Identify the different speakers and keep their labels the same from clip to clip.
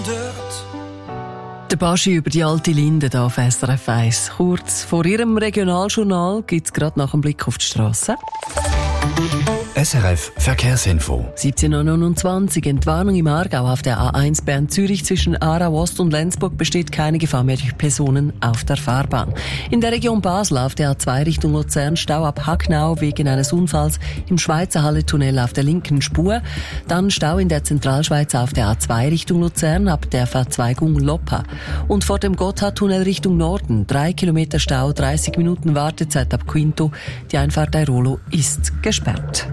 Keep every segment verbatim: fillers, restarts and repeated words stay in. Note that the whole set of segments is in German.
Speaker 1: Der Baschi über die alte Linde hier auf S R F eins. Kurz vor ihrem Regionaljournal gibt es gerade nach einem Blick auf die Straße.
Speaker 2: S R F Verkehrsinfo.
Speaker 1: siebzehn Uhr neunundzwanzig. Entwarnung im Aargau auf der A eins Bern-Zürich zwischen Aarau Ost und Lenzburg besteht keine Gefahr mehr durch Personen auf der Fahrbahn. In der Region Basel auf der A zwei Richtung Luzern Stau ab Hacknau wegen eines Unfalls im Schweizer Halle-Tunnel auf der linken Spur. Dann Stau in der Zentralschweiz auf der A zwei Richtung Luzern ab der Verzweigung Loppa. Und vor dem Gotthardtunnel Richtung Norden drei Kilometer Stau, dreißig Minuten Wartezeit ab Quinto. Die Einfahrt Airolo ist gesperrt.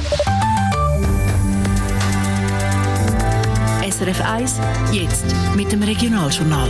Speaker 3: S R F eins, jetzt mit dem Regionaljournal.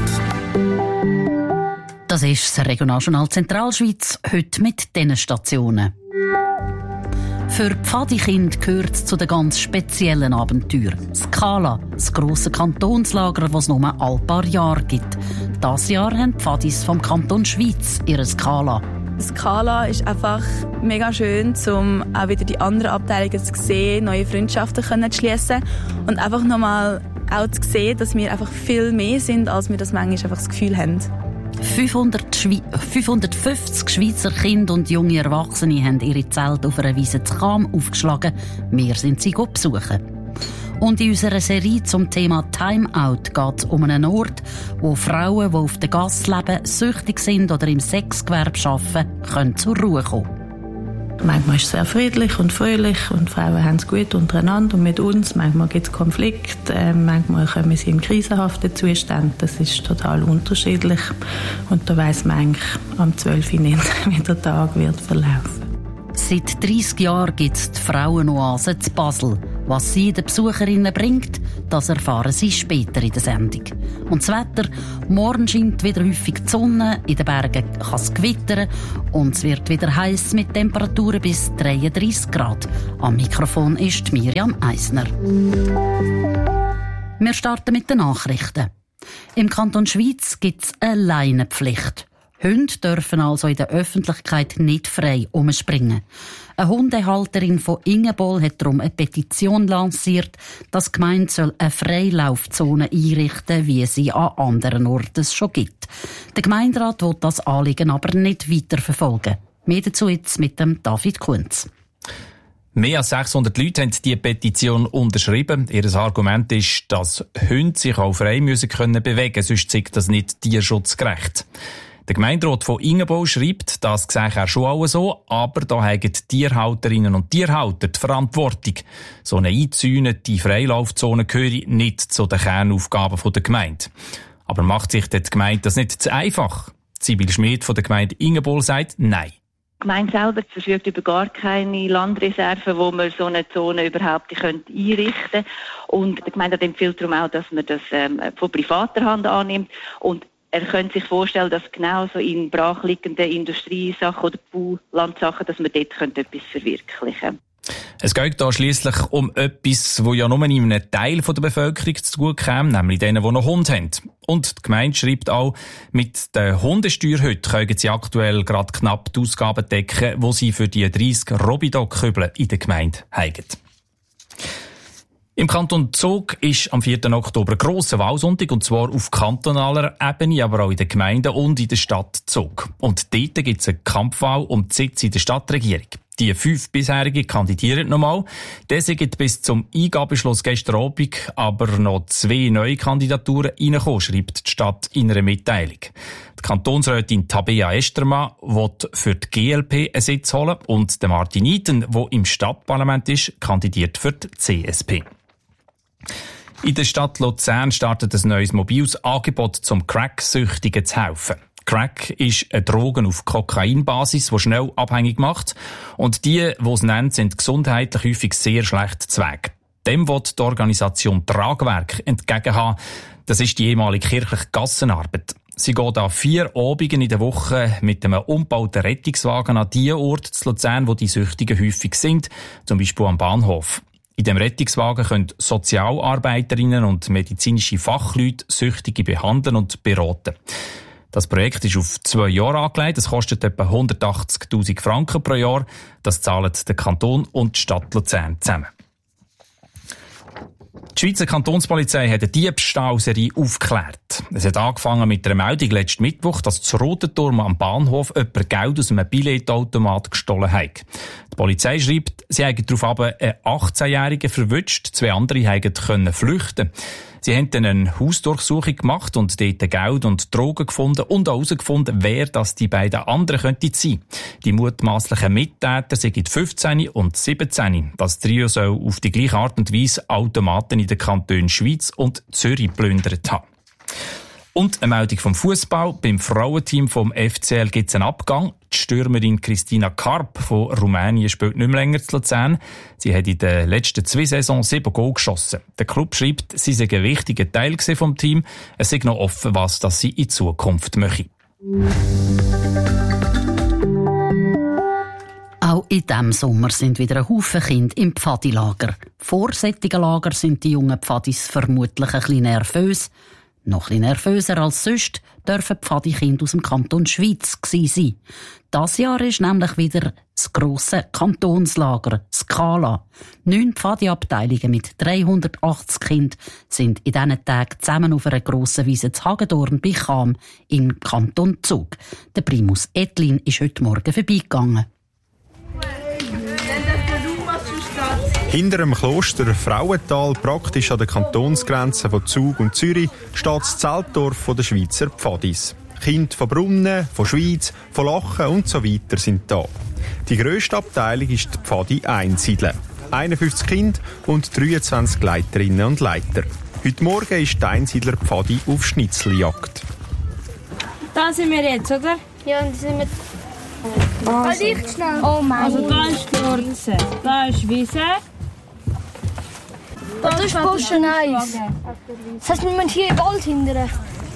Speaker 3: Das ist das Regionaljournal Zentralschweiz, heute mit diesen Stationen. Für Pfadikinder gehört es zu den ganz speziellen Abenteuern. Skala, das grosse Kantonslager, das es nur alle paar Jahre gibt. Dieses Jahr haben die Pfadis vom Kanton Schweiz ihre Skala.
Speaker 4: Skala ist einfach mega schön, um auch wieder die anderen Abteilungen zu sehen, neue Freundschaften zu schließen und einfach nochmal auch zu sehen, dass wir einfach viel mehr sind, als wir das manchmal einfach das Gefühl haben.
Speaker 3: fünfhundert Schwe- fünfhundertfünfzig Schweizer Kinder und junge Erwachsene haben ihre Zelte auf einer Wiese zu Cham aufgeschlagen. Wir sind sie besuchen. Und in unserer Serie zum Thema Timeout geht es um einen Ort, wo Frauen, die auf der Gasse leben, süchtig sind oder im Sexgewerbe arbeiten, können zur Ruhe kommen.
Speaker 5: Manchmal ist es sehr friedlich und fröhlich und Frauen haben es gut untereinander und mit uns. Manchmal gibt es Konflikte, äh, manchmal kommen sie in krisenhaften Zustand. Das ist total unterschiedlich. Und da weiss man eigentlich am zwölf Uhr nicht, wie der Tag wird verlaufen.
Speaker 3: Seit dreissig Jahren gibt es die Frauenoase zu Basel. Was sie den Besucherinnen bringt, das erfahren sie später in der Sendung. Und das Wetter: morgen scheint wieder häufig die Sonne, in den Bergen kann es gewittern und es wird wieder heiß mit Temperaturen bis dreiunddreissig Grad. Am Mikrofon ist Miriam Eisner. Wir starten mit den Nachrichten. Im Kanton Schweiz gibt es eine Leinenpflicht. Hunde dürfen also in der Öffentlichkeit nicht frei umspringen. Eine Hundehalterin von Ingebol hat darum eine Petition lanciert, dass die Gemeinde soll eine Freilaufzone einrichten, wie sie an anderen Orten es schon gibt. Der Gemeinderat will das Anliegen aber nicht weiterverfolgen. Mehr dazu jetzt mit dem David Kunz.
Speaker 6: Mehr als sechshundert Leute haben die Petition unterschrieben. Ihr Argument ist, dass Hunde sich auch frei müssen können bewegen, sonst sei das nicht tierschutzgerecht. Der Gemeinderat von Ingebol schreibt, das sehe er schon auch so, aber da haben die Tierhalterinnen und Tierhalter die Verantwortung. So eine eingezäunete Freilaufzone gehöre nicht zu den Kernaufgaben der Gemeinde. Aber macht sich die Gemeinde das nicht zu einfach? Sibyl Schmid von der Gemeinde Ingebol sagt nein.
Speaker 7: Die Gemeinde selber verfügt über gar keine Landreserven, wo man so eine Zone überhaupt einrichten könnte. Und die Gemeinde empfiehlt darum auch, dass man das ähm, von privater Hand annimmt. Und er könnte sich vorstellen, dass genauso in brachliegenden Industriesachen oder Baulandsachen, dass man dort etwas verwirklichen könnte.
Speaker 6: Es geht hier schliesslich um etwas, das ja nur in einem Teil der Bevölkerung zu gut käme, nämlich denen, die noch Hunde haben. Und die Gemeinde schreibt auch, mit der Hundesteuer heute können sie aktuell gerade knapp die Ausgaben decken, die sie für die dreissig Robidog-Kübel in der Gemeinde haben. Im Kanton Zug ist am vierten Oktober grosser Wahlsonntag, und zwar auf kantonaler Ebene, aber auch in den Gemeinden und in der Stadt Zug. Und dort gibt es eine Kampfwahl um die Sitze in der Stadtregierung. Die fünf bisherigen kandidieren nochmal. Das sind bis zum Eingabeschluss gestern Abend aber noch zwei neue Kandidaturen reingekommen, schreibt die Stadt in einer Mitteilung. Die Kantonsrätin Tabea Estermann will für die G L P einen Sitz holen und der Martin Iten, der im Stadtparlament ist, kandidiert für die C S P. In der Stadt Luzern startet ein neues mobiles Angebot, zum Crack-Süchtigen zu helfen. Crack ist eine Droge auf Kokainbasis, die schnell abhängig macht. Und die, die es nennen, sind gesundheitlich häufig sehr schlecht zu Weg. Dem will die Organisation Tragwerk entgegenhaben. Das ist die ehemalige kirchliche Gassenarbeit. Sie geht an vier Abenden in der Woche mit einem umgebauten Rettungswagen an die Orte zu Luzern, wo die Süchtigen häufig sind, zum Beispiel am Bahnhof. In dem Rettungswagen können Sozialarbeiterinnen und medizinische Fachleute Süchtige behandeln und beraten. Das Projekt ist auf zwei Jahre angelegt. Es kostet etwa hundertachtzigtausend Franken pro Jahr. Das zahlen der Kanton und die Stadt Luzern zusammen. Die Schweizer Kantonspolizei hat eine Diebstahlserie aufgeklärt. Es hat angefangen mit einer Meldung letzten Mittwoch, dass zu Rotenturm am Bahnhof jemand Geld aus einem Billetautomat gestohlen hat. Die Polizei schreibt, sie hätten daraufhin einen achtzehnjährigen verwünscht, zwei andere hätten flüchten. Sie haben dann eine Hausdurchsuchung gemacht und dort Geld und Drogen gefunden und auch herausgefunden, wer das die beiden anderen könnte sein. Die mutmaßlichen Mittäter sind fünfzehn und siebzehn. Das Trio soll auf die gleiche Art und Weise Automaten in den Kantonen Schweiz und Zürich plündert haben. Und eine Meldung vom Fußball. Beim Frauenteam vom F C L gibt es einen Abgang. Die Stürmerin Christina Karp von Rumänien spielt nicht mehr länger zu Luzern. Sie hat in den letzten zwei Saisons sieben Goal geschossen. Der Club schreibt, sie sei ein wichtiger Teil vom Team. Es sei noch offen, was das sie in Zukunft möchte.
Speaker 3: Auch in diesem Sommer sind wieder ein Haufen Kinder im Pfadilager. Vor solchen Lager sind die jungen Pfadis vermutlich ein bisschen nervös. Noch ein bisschen nervöser als sonst dürfen Pfadi-Kinder aus dem Kanton Schweiz sein. Das Jahr ist nämlich wieder das grosse Kantonslager, Skala. Neun Pfadi-Abteilungen mit dreihundertachtzig Kindern sind in diesen Tagen zusammen auf einer grossen Wiese zu Hagedorn bei Cham im Kanton Zug. Der Primus Etlin ist heute Morgen vorbeigegangen.
Speaker 8: Hinter dem Kloster Frauental, praktisch an der Kantonsgrenze von Zug und Zürich, steht das Zeltdorf der Schweizer Pfadis. Kinder von Brunnen, von Schweiz, von Lachen und so weiter sind da. Die grösste Abteilung ist die Pfadi Einsiedle. einundfünfzig Kinder und dreiundzwanzig Leiterinnen und Leiter. Heute Morgen ist die Einsiedler Pfadi auf Schnitzeljagd.
Speaker 9: Da sind wir jetzt, oder?
Speaker 10: Ja, und sind wir...
Speaker 9: Also,
Speaker 10: oh mein
Speaker 9: also da ist Florze, da ist Wiese.
Speaker 10: Und das ist Posten eins. Das heisst, wir müssen hier im Wald hindern.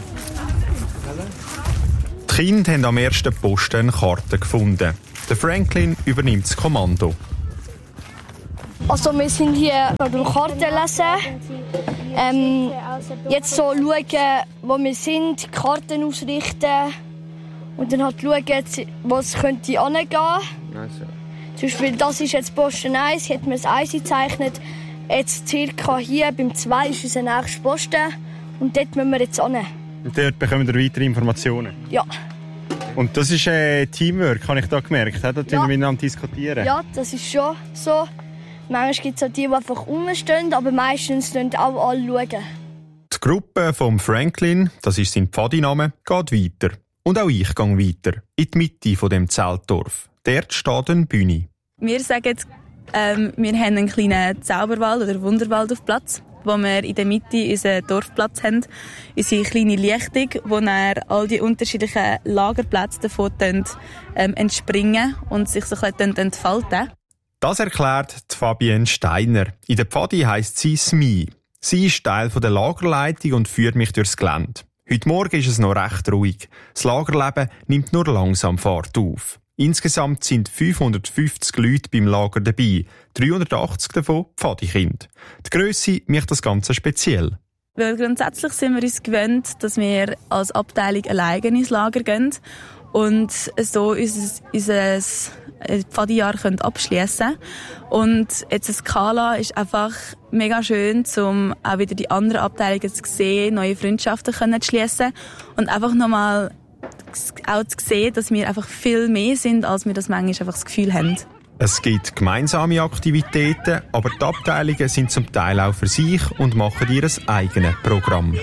Speaker 8: Die Kinder haben am ersten Posten eine Karte gefunden. Der Franklin übernimmt das Kommando.
Speaker 10: Also wir sind hier beim Kartenlesen. Ähm, jetzt so schauen, wo wir sind, Karten ausrichten. Und dann halt schauen, was könnte angehen. Zum Beispiel, das ist jetzt Posten eins, hier hat man das eins gezeichnet. Jetzt circa hier, beim zwei ist unser nächster Posten. Und dort müssen wir jetzt hin.
Speaker 8: Und dort bekommen wir weitere Informationen?
Speaker 10: Ja.
Speaker 8: Und das ist äh, Teamwork, habe ich da gemerkt. Da ja. wir miteinander diskutieren.
Speaker 10: Ja, das ist schon so. Manchmal gibt es auch die, die einfach rumstehen, aber meistens schauen auch alle schauen.
Speaker 8: Die Gruppe von Franklin, das ist sein Pfadiname, geht weiter. Und auch ich gehe weiter, in die Mitte von dem Zeltdorf. Dort steht eine Bühne.
Speaker 4: Wir sagen, ähm, wir haben einen kleinen Zauberwald oder Wunderwald auf Platz, wo wir in der Mitte unseren Dorfplatz haben, unsere kleine Lichtung, wo dann all die unterschiedlichen Lagerplätze davon ähm, entspringen und sich so ein bisschen entfalten.
Speaker 8: Das erklärt die Fabienne Steiner. In der Pfadi heisst sie Smi. Sie ist Teil der Lagerleitung und führt mich durchs Gelände. Heute Morgen ist es noch recht ruhig. Das Lagerleben nimmt nur langsam Fahrt auf. Insgesamt sind fünfhundertfünfzig Leute beim Lager dabei, dreihundertachtzig davon Pfadi-Kinder. Die Grösse macht das Ganze speziell.
Speaker 4: Weil grundsätzlich sind wir uns gewöhnt, dass wir als Abteilung alleine ins Lager gehen und so unser, unser Pfadi-Jahr abschließen können. Und jetzt eine Skala ist einfach mega schön, um auch wieder die anderen Abteilungen zu sehen, neue Freundschaften zu schließen und einfach nochmal auch zu sehen, dass wir einfach viel mehr sind, als wir das manchmal einfach das Gefühl haben.
Speaker 8: Es gibt gemeinsame Aktivitäten, aber die Abteilungen sind zum Teil auch für sich und machen ihr eigenes Programm.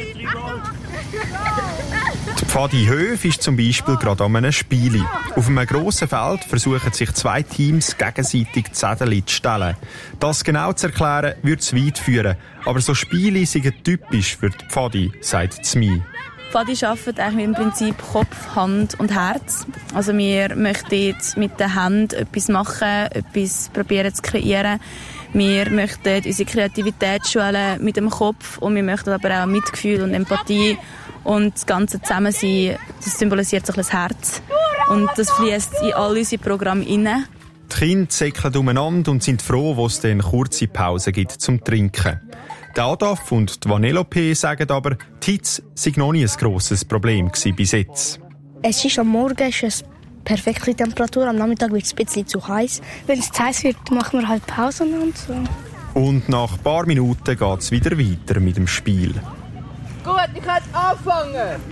Speaker 8: Die Pfadi Höf ist zum Beispiel gerade an einem Spiel. Auf einem grossen Feld versuchen sich zwei Teams gegenseitig die Zettel zu stellen. Das genau zu erklären, würde zu weit führen. Aber so Spiele sind typisch für die Pfadi, sagt Smi.
Speaker 4: Pfadi arbeitet eigentlich im Prinzip Kopf, Hand und Herz. Also wir möchten mit den Händen etwas machen, etwas probieren zu kreieren. Wir möchten unsere Kreativität schulen mit dem Kopf und wir möchten aber auch Mitgefühl und Empathie und das ganze Zusammensein, das symbolisiert so ein bisschen das Herz. Und das fließt in all unsere Programme rein.
Speaker 8: Die Kinder säckeln umeinander und sind froh, wo es dann kurze Pausen gibt zum Trinken. Die Adaf und die Vanellope sagen aber, die Hitze sei noch nie ein grosses Problem bis jetzt.
Speaker 11: Es ist am Morgen ist es perfekte Temperatur, am Nachmittag wird es ein bisschen zu heiß. Wenn es zu heiß wird, machen wir halt Pausen und so.
Speaker 8: Und nach ein paar Minuten geht es wieder weiter mit dem Spiel.
Speaker 12: Gut, ich kann anfangen.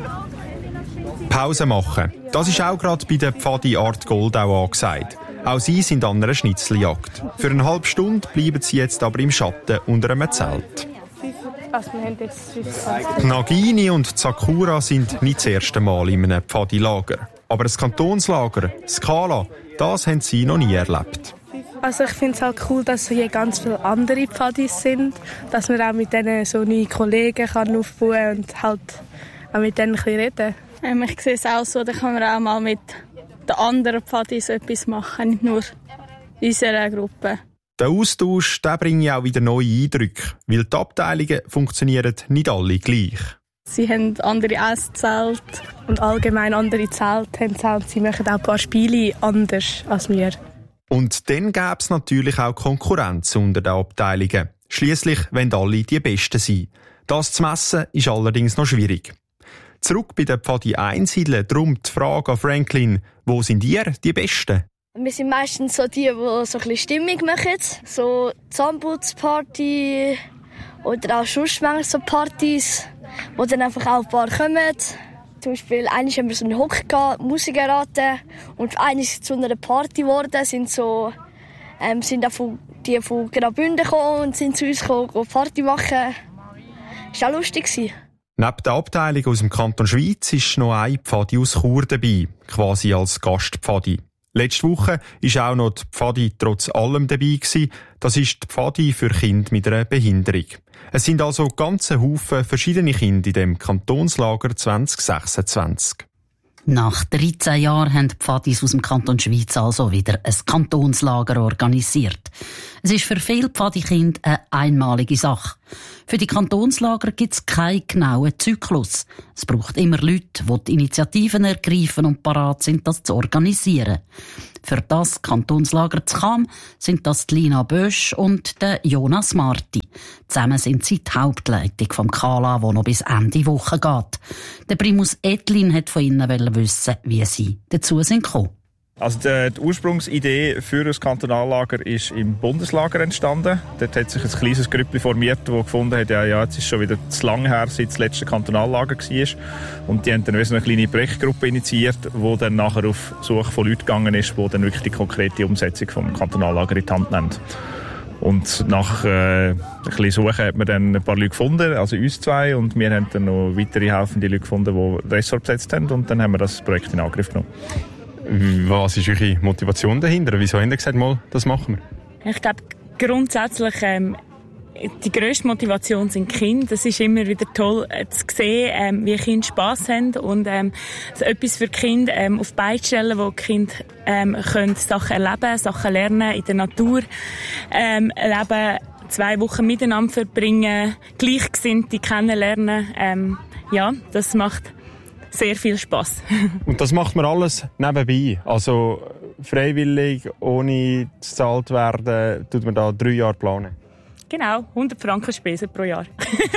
Speaker 8: Pause machen. Das ist auch gerade bei der Pfadi Art Goldau angesagt. Auch sie sind an einer Schnitzeljagd. Für eine halbe Stunde bleiben sie jetzt aber im Schatten unter einem Zelt.
Speaker 12: Also wir haben jetzt fünfundzwanzig.
Speaker 8: Nagini und Sakura sind nicht das erste Mal in einem Pfadi-Lager. Aber das Kantonslager, Skala, das haben sie noch nie erlebt.
Speaker 12: Also ich finde es halt cool, dass hier ganz viele andere Pfadis sind, dass man auch mit denen so neue Kollegen kann aufbauen kann und halt auch mit denen ein bisschen reden.
Speaker 13: Ähm, ich sehe es auch so, da kann man auch mal mit den anderen Pfadis etwas machen, nicht nur in unserer Gruppe.
Speaker 8: Der Austausch der bringt auch wieder neue Eindrücke, weil die Abteilungen funktionieren nicht alle gleich.
Speaker 12: Sie haben andere Esszelte und allgemein andere Zelte haben sie, und sie machen auch ein paar Spiele anders als wir.
Speaker 8: Und dann gäbe es natürlich auch Konkurrenz unter den Abteilungen. Schliesslich wollen alle die Besten sein. Das zu messen ist allerdings noch schwierig. Zurück bei der Pfadi einsiedeln, darum die Frage an Franklin, wo sind ihr die Besten?
Speaker 10: Wir sind meistens so die, die so ein bisschen Stimmung machen. So Zahnputzparty oder auch sonst manchmal so Partys, wo dann einfach auch ein paar kommen. Zum Beispiel einmal haben wir so einen Hock gehabt, Musik erraten. Und einmal ist zu einer Party geworden, sind so, ähm, sind auch von, die von Graubünden gekommen und sind zu uns gekommen, Party machen. Das war auch lustig.
Speaker 8: Neben der Abteilung aus dem Kanton Schwyz ist noch ein Pfadi aus Chur dabei, quasi als Gastpfadi. Letzte Woche war auch noch die Pfadi trotz allem dabei gewesen. Das ist die Pfadi für Kinder mit einer Behinderung. Es sind also ganze Haufen verschiedene Kinder in dem Kantonslager zwanzig sechsundzwanzig.
Speaker 3: Nach dreizehn Jahren haben die Pfadis aus dem Kanton Schwyz also wieder ein Kantonslager organisiert. Es ist für viele Pfadi-Kinder eine einmalige Sache. Für die Kantonslager gibt es keinen genauen Zyklus. Es braucht immer Leute, die die Initiativen ergreifen und parat sind, das zu organisieren. Für das Kantonslager zu Cham sind das die Lina Bösch und der Jonas Marti. Zusammen sind sie die Hauptleitung vom K L A, die noch bis Ende Woche geht. Der Primus Edlin hat von ihnen wissen, wie sie dazu sind gekommen.
Speaker 14: Also die, die Ursprungsidee für das Kantonallager ist im Bundeslager entstanden. Dort hat sich ein kleines Grüppchen formiert, das gefunden hat, ja, ja, jetzt ist schon wieder zu lange her, seit das letzte Kantonallager war. Und die haben dann eine kleine Projektgruppe initiiert, die dann nachher auf Suche von Leuten gegangen ist, die dann wirklich die konkrete Umsetzung vom Kantonallager in die Hand nehmen. Und nach äh, ein bisschen Suchen hat man dann ein paar Leute gefunden, also uns zwei, und wir haben dann noch weitere helfende Leute gefunden, die Ressort besetzt haben, und dann haben wir das Projekt in Angriff genommen.
Speaker 8: Was ist eure Motivation dahinter? Wieso habt ihr gesagt, mal, das machen wir?
Speaker 13: Ich glaube, grundsätzlich ähm, die grösste Motivation sind Kinder. Es ist immer wieder toll äh, zu sehen, ähm, wie Kinder Spass haben und ähm, so etwas für Kinder ähm, auf die Beine stellen, wo die Kinder ähm, können Sachen erleben, Sachen lernen in der Natur, ähm, erleben, zwei Wochen miteinander verbringen, Gleichgesinnte kennenlernen. Ähm, ja, das macht sehr viel Spass.
Speaker 8: Und das macht man alles nebenbei? Also freiwillig, ohne gezahlt werden, tut man da drei Jahre planen?
Speaker 13: Genau, hundert Franken Spesen pro Jahr.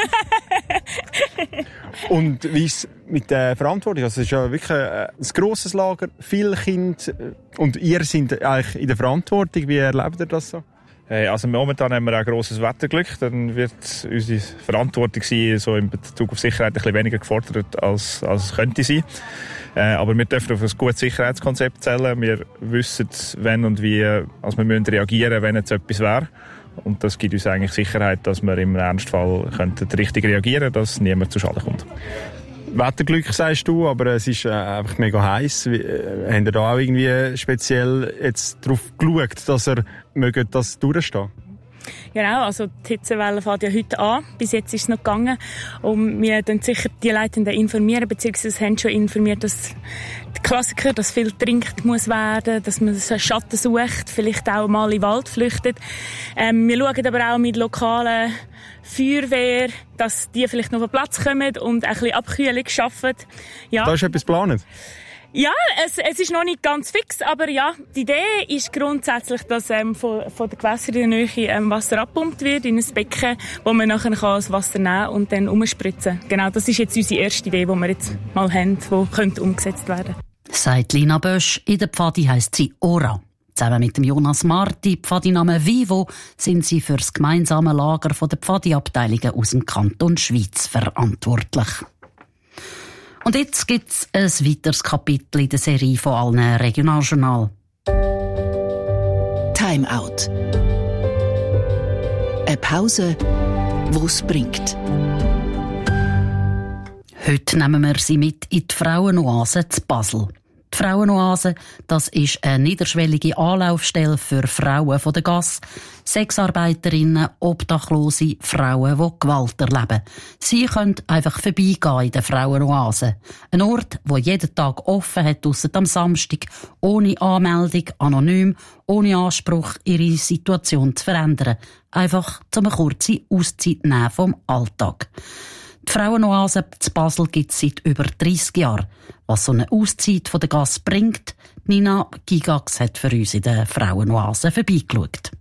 Speaker 8: Und wie ist es mit der Verantwortung? Also es ist ja wirklich ein grosses Lager, viele Kinder, und ihr seid eigentlich in der Verantwortung. Wie erlebt ihr das so?
Speaker 14: Also momentan haben wir auch grosses Wetterglück. Dann wird unsere Verantwortung sein, so in Bezug auf Sicherheit ein bisschen weniger gefordert, als, als es könnte sein. Äh, aber wir dürfen auf ein gutes Sicherheitskonzept zählen. Wir wissen, wenn und wie also wir müssen reagieren, wenn jetzt etwas wäre. Und das gibt uns eigentlich Sicherheit, dass wir im Ernstfall richtig reagieren könnten, dass niemand zu Schaden kommt.
Speaker 8: Wetterglück sagst du, aber es ist äh, einfach mega heiß. Äh, habt ihr da auch irgendwie speziell jetzt darauf geschaut, dass ihr mögt das durchstehen?
Speaker 13: Genau, also die Hitzewelle fängt ja heute an. Bis jetzt ist es noch gegangen. Und wir dann sicher die Leitenden informieren, beziehungsweise haben schon informiert, dass die Klassiker, dass viel trinkt muss werden, dass man einen Schatten sucht, vielleicht auch mal in den Wald flüchtet. Ähm, wir schauen aber auch mit lokalen Feuerwehr, dass die vielleicht noch auf den Platz kommen und ein bisschen Abkühlung schaffen. Ja.
Speaker 8: Da ist etwas geplant?
Speaker 13: Ja, es, es ist noch nicht ganz fix, aber ja, die Idee ist grundsätzlich, dass ähm, von, von der Gewässer in der Nähe ähm, Wasser abgepumpt wird in ein Becken, wo man nachher kann das Wasser nehmen und dann umspritzen. Genau, das ist jetzt unsere erste Idee, die wir jetzt mal haben, die könnte umgesetzt werden.
Speaker 3: Sagt Lina Bösch, in der Pfadi heisst sie Ora. Zusammen mit dem Jonas Marti, Pfadiname Vivo, sind sie für das gemeinsame Lager der Pfadi-Abteilungen aus dem Kanton Schwyz verantwortlich. Und jetzt gibt es ein weiteres Kapitel in der Serie von allen Regionaljournal.
Speaker 2: Time Out. Eine Pause, die es bringt.
Speaker 3: Heute nehmen wir sie mit in die Frauenoase zu Basel. Die Frauenoase, das ist eine niederschwellige Anlaufstelle für Frauen von der Gasse, Sexarbeiterinnen, Obdachlose, Frauen, die Gewalt erleben. Sie können einfach vorbeigehen in der Frauenoase. Ein Ort, der jeden Tag offen hat, ausser am Samstag, ohne Anmeldung, anonym, ohne Anspruch, ihre Situation zu verändern. Einfach zum eine kurze Auszeit nehmen vom Alltag. Die Frauenoase zu Basel gibt es seit über dreissig Jahren. Was so eine Auszeit von der Gasse bringt, Nina Gigax hat für uns in der Frauenoase vorbeigeschaut.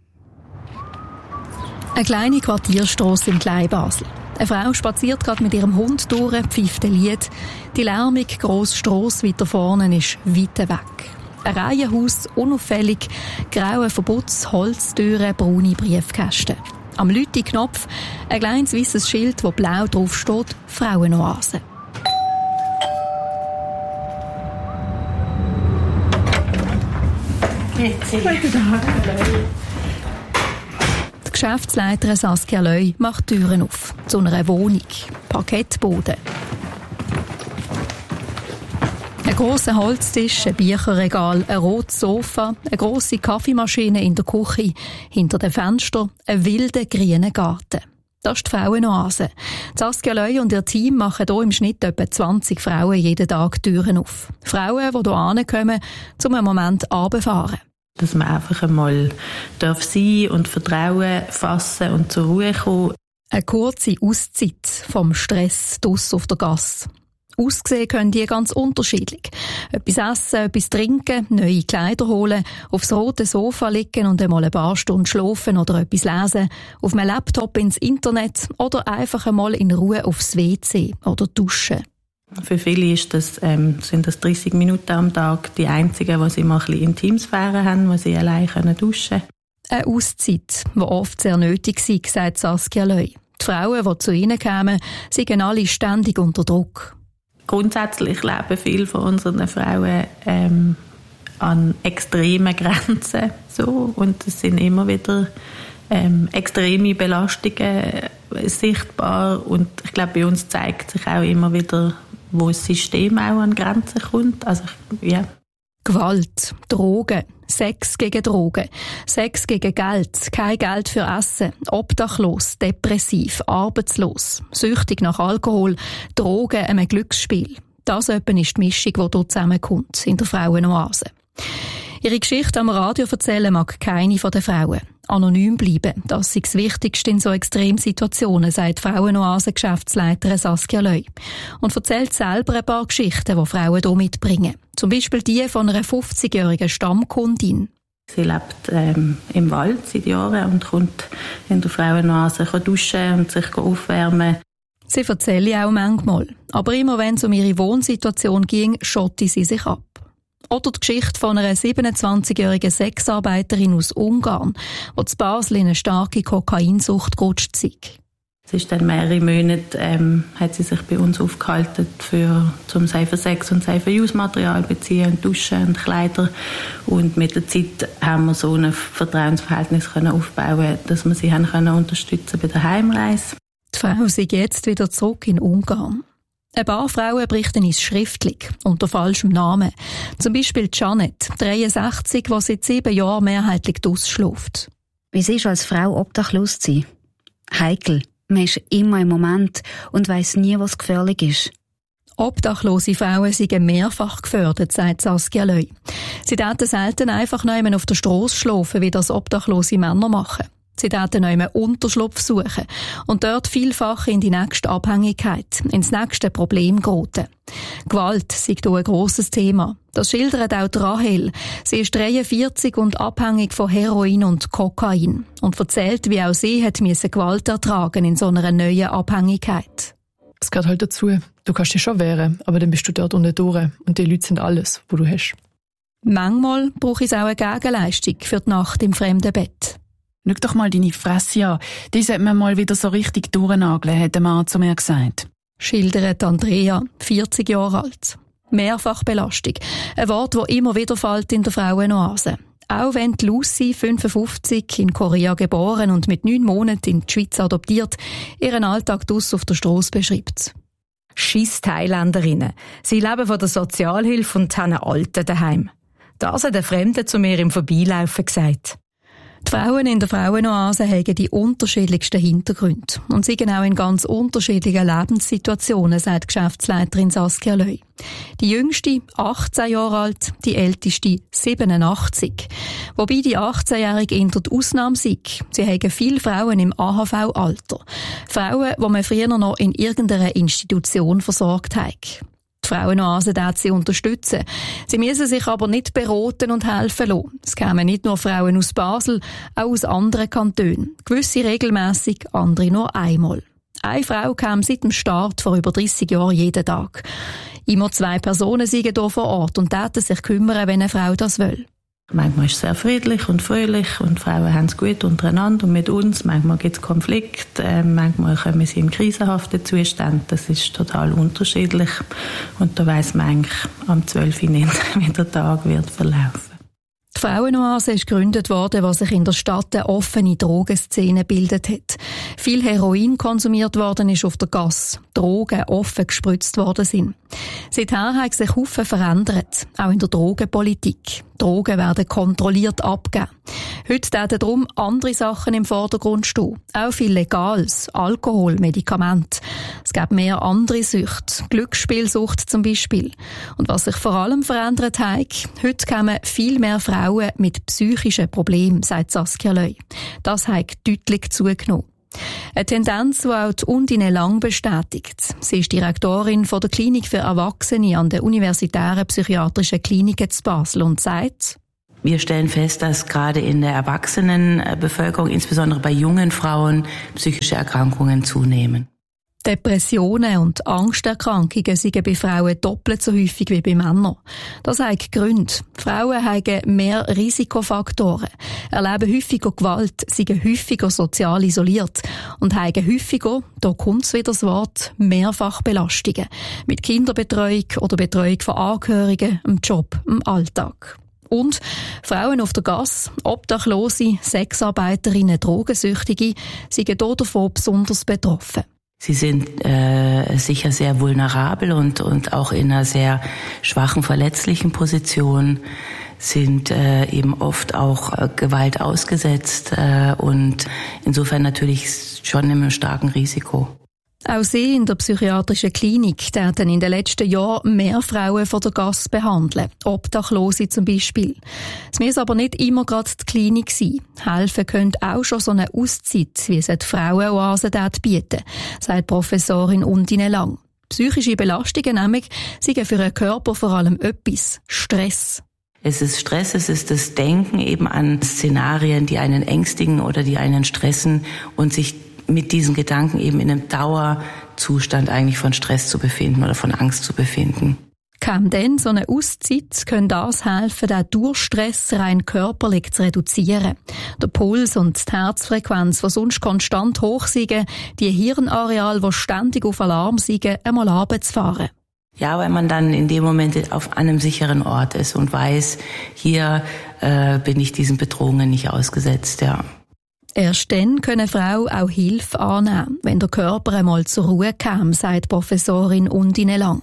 Speaker 15: Eine kleine Quartierstrasse im Kleinbasel. Eine Frau spaziert gerade mit ihrem Hund durch, pfeift ein Lied. Die lärmige grosse Strasse weiter vorne ist weit weg. Ein Reihenhaus, unauffällig, graue Verputz, Holztüren, braune Briefkästen. Am Lüti-Knopf ein kleines weisses Schild, wo blau drauf steht, Frauenoase. Die Geschäftsleiterin Saskia Löy macht Türen auf zu einer Wohnung. Parkettboden. Ein grosser Holztisch, ein Bücherregal, ein rotes Sofa, eine grosse Kaffeemaschine in der Küche, hinter dem Fenster ein wilder grüner Garten. Das ist die Frauenoase. Saskia Löy und ihr Team machen hier im Schnitt etwa zwanzig Frauen jeden Tag Türen auf. Frauen, die hier hinkommen, um einen Moment runterzufahren.
Speaker 5: Dass man einfach einmal darf sein und Vertrauen fassen und zur Ruhe kommen.
Speaker 15: Eine kurze Auszeit vom Stress draussen auf der Gasse. Aussehen können die ganz unterschiedlich. Etwas essen, etwas trinken, neue Kleider holen, aufs rote Sofa liegen und einmal ein paar Stunden schlafen oder etwas lesen, auf einem Laptop ins Internet oder einfach einmal in Ruhe aufs W C oder duschen.
Speaker 5: Für viele ist das, ähm, sind das dreissig Minuten am Tag die einzigen, die sie mal ein bisschen Intimsphäre haben, wo sie allein duschen können.
Speaker 15: Eine Auszeit, die oft sehr nötig war, sagt Saskia Löy. Die Frauen, die zu ihnen kamen, seien alle ständig unter Druck.
Speaker 5: Grundsätzlich leben viele von unseren Frauen ähm, an extremen Grenzen. So. Und es sind immer wieder ähm, extreme Belastungen sichtbar. Und ich glaube, bei uns zeigt sich auch immer wieder, wo das System auch an Grenzen kommt. Also, ja.
Speaker 15: Gewalt, Drogen, Sex gegen Drogen, Sex gegen Geld, kein Geld für Essen, obdachlos, depressiv, arbeitslos, süchtig nach Alkohol, Drogen, einem Glücksspiel. Das etwa ist die Mischung, die hier zusammenkommt in der Frauenoase. Ihre Geschichte am Radio erzählen mag keine von den Frauen. Anonym bleiben, das ist das Wichtigste in so Extremsituationen, sagt Frauenoase-Geschäftsleiterin Saskia Löy. Und erzählt selber ein paar Geschichten, die Frauen hier mitbringen. Zum Beispiel die von einer fünfzigjährigen Stammkundin.
Speaker 5: Sie lebt ähm, im Wald seit Jahren und kommt in der Frauenoase duschen und sich aufwärmen.
Speaker 15: Sie erzähle auch manchmal. Aber immer wenn es um ihre Wohnsituation ging, schotte sie sich ab. Oder die Geschichte von einer siebenundzwanzigjährigen Sexarbeiterin aus Ungarn, die zu Basel in eine starke Kokainsucht gerutscht ist.
Speaker 5: Es ist dann mehrere Monate, ähm, hat sie sich bei uns aufgehalten, für, zum Safe Sex und Safe Use Material beziehen und Duschen und Kleider. Und mit der Zeit haben wir so ein Vertrauensverhältnis können aufbauen, dass wir sie haben können unterstützen bei der Heimreise.
Speaker 15: Die Frau ist jetzt wieder zurück in Ungarn. Ein paar Frauen berichten uns schriftlich, unter falschem Namen. Zum Beispiel Janet, dreiundsechzig, die seit sieben Jahren mehrheitlich ausschläft.
Speaker 16: Wie ist es als Frau obdachlos zu sein? Heikel. Man ist immer im Moment und weiss nie, was gefährlich ist.
Speaker 15: Obdachlose Frauen sind mehrfach gefördert, sagt Saskia Löy. Sie dürfen selten einfach noch auf der Strasse schlafen, wie das obdachlose Männer machen. Sie dürfen noch einen Unterschlupf suchen und dort vielfach in die nächste Abhängigkeit, ins nächste Problem geraten. Gewalt sei hier ein grosses Thema. Das schildert auch Rahel. Sie ist dreiundvierzig und abhängig von Heroin und Kokain und erzählt, wie auch sie hat müssen Gewalt ertragen in so einer neuen Abhängigkeit.
Speaker 17: Es gehört halt dazu. Du kannst dich schon wehren, aber dann bist du dort unten durch und die Leute sind alles, was du hast.
Speaker 15: Manchmal brauche ich auch eine Gegenleistung für die Nacht im fremden Bett.
Speaker 17: Schau doch mal deine Fresse an. Die sollte man mal wieder so richtig durchnageln, hat der Mann zu mir gesagt.
Speaker 15: Schildert Andrea, vierzig Jahre alt. Mehrfachbelastung. Ein Wort, das immer wieder fällt in der Frauenoase. Auch wenn die Lucy, fünfundfünfzig, in Korea geboren und mit neun Monaten in die Schweiz adoptiert, ihren Alltag draussen auf der Strasse beschreibt.
Speaker 18: Scheiss Thailänderinnen. Sie leben von der Sozialhilfe und haben Alten daheim. Das hat ein Fremder zu mir im Vorbeilaufen gesagt.
Speaker 15: Die Frauen in der Frauenoase haben die unterschiedlichsten Hintergründe und sind auch in ganz unterschiedlichen Lebenssituationen, sagt Geschäftsleiterin Saskia Löy. Die jüngste, achtzehn Jahre alt, die älteste, siebenundachtzig. Wobei die achtzehnjährige eher die Ausnahme sei. Sie haben viele Frauen im A H V-Alter. Frauen, die man früher noch in irgendeiner Institution versorgt hat. Die Frauenoase darf sie unterstützen. Sie müssen sich aber nicht beraten und helfen lassen. Es kämen nicht nur Frauen aus Basel, auch aus anderen Kantonen. Gewisse regelmässig, andere nur einmal. Eine Frau kam seit dem Start vor über dreissig Jahren jeden Tag. Immer zwei Personen sind hier vor Ort und täten sich kümmern, wenn eine Frau das will.
Speaker 5: Manchmal ist es sehr friedlich und fröhlich und Frauen haben es gut untereinander und mit uns. Manchmal gibt es Konflikte, äh, manchmal kommen sie in krisenhaften Zuständen. Das ist total unterschiedlich. Und da weiss man eigentlich am zwölf Uhr nicht, wie der Tag wird verlaufen.
Speaker 15: Die Frauenoase ist gegründet worden, weil sich in der Stadt eine offene Drogenszene gebildet hat. Viel Heroin konsumiert worden ist auf der Gasse, Drogen offen gespritzt worden sind. Seither haben sich Haufen verändert, auch in der Drogenpolitik. Drogen werden kontrolliert abgegeben. Heute werden darum andere Sachen im Vordergrund stehen. Auch viel Legales, Alkohol, Medikamente. Es gibt mehr andere Süchte, Glücksspielsucht zum Beispiel. Und was sich vor allem verändert hat, heute kommen viel mehr Frauen mit psychischen Problemen, sagt Saskia Löy. Das hat deutlich zugenommen. Eine Tendenz, die auch die Undine Lang bestätigt. Sie ist Direktorin von der Klinik für Erwachsene an der Universitären Psychiatrischen Klinik in Basel und sagt:
Speaker 19: Wir stellen fest, dass gerade in der Erwachsenenbevölkerung, insbesondere bei jungen Frauen, psychische Erkrankungen zunehmen.
Speaker 15: Depressionen und Angsterkrankungen sind bei Frauen doppelt so häufig wie bei Männern. Das hat Gründe. Frauen haben mehr Risikofaktoren, erleben häufiger Gewalt, sind häufiger sozial isoliert und haben häufiger, da kommt wieder das Wort, Mehrfachbelastungen mit Kinderbetreuung oder Betreuung von Angehörigen, im Job, im Alltag. Und Frauen auf der Gasse, Obdachlose, Sexarbeiterinnen, Drogensüchtige sind hier davon besonders betroffen.
Speaker 19: Sie sind äh, sicher sehr vulnerabel und, und auch in einer sehr schwachen, verletzlichen Position, sind äh, eben oft auch äh, Gewalt ausgesetzt äh, und insofern natürlich schon in einem starken Risiko.
Speaker 15: Auch sie in der psychiatrischen Klinik täten in den letzten Jahren mehr Frauen von der Gasse behandeln, Obdachlose zum Beispiel. Es muss aber nicht immer gerade die Klinik sein. Helfen könnte auch schon so eine Auszeit, wie es die Frauenoase bieten, sagt Professorin Undine Lang. Psychische Belastungen nämlich seien für den Körper vor allem etwas: Stress.
Speaker 19: Es ist Stress, es ist das Denken eben an Szenarien, die einen ängstigen oder die einen stressen und sich mit diesen Gedanken eben in einem Dauerzustand eigentlich von Stress zu befinden oder von Angst zu befinden.
Speaker 15: Kam denn so eine Auszeit, kann das helfen, den Durchstress rein körperlich zu reduzieren. Der Puls und die Herzfrequenz, die sonst konstant hoch sind, die Hirnareale, die ständig auf Alarm sind, einmal runterzufahren.
Speaker 19: Ja, weil man dann in dem Moment auf einem sicheren Ort ist und weiß, hier äh, bin ich diesen Bedrohungen nicht ausgesetzt, ja.
Speaker 15: Erst dann können Frauen auch Hilfe annehmen, wenn der Körper einmal zur Ruhe kam, sagt Professorin Undine Lang.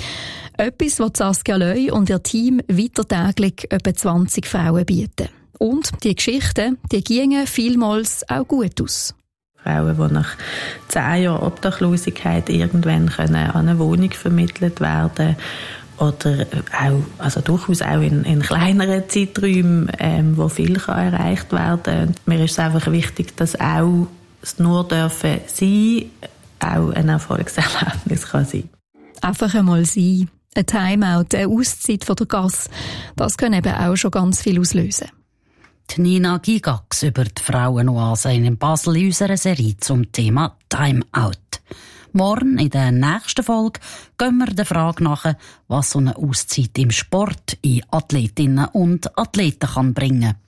Speaker 15: Etwas, was Saskia Löy und ihr Team weiter täglich etwa zwanzig Frauen bieten. Und die Geschichten, die gingen vielmals auch gut aus.
Speaker 5: Frauen, die nach zehn Jahren Obdachlosigkeit irgendwann können an eine Wohnung vermittelt werden oder auch, also durchaus auch in, in kleineren Zeiträumen, ähm, wo viel kann erreicht werden. Mir ist es einfach wichtig, dass auch es nur dürfen sein, auch ein Erfolgserlebnis kann sein.
Speaker 15: Einfach einmal sein, ein Timeout, eine Auszeit von der Gasse, das kann eben auch schon ganz viel auslösen.
Speaker 3: Die Nina Gigax über die Frauenoase in Basel in unserer Serie zum Thema Timeout. Morgen in der nächsten Folge gehen wir der Frage nach, was so eine Auszeit im Sport in Athletinnen und Athleten kann bringen.